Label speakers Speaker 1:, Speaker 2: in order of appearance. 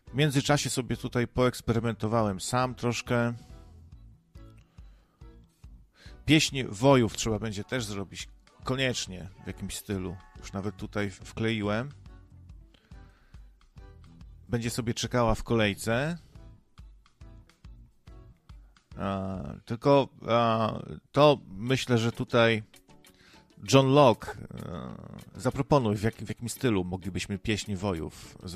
Speaker 1: W międzyczasie sobie tutaj poeksperymentowałem sam troszkę. Pieśń wojów trzeba będzie też zrobić koniecznie w jakimś stylu. Już nawet tutaj wkleiłem. Będzie sobie czekała w kolejce. Tylko to myślę, że tutaj John Locke zaproponuj, w jakim stylu moglibyśmy pieśń wojów zrobić.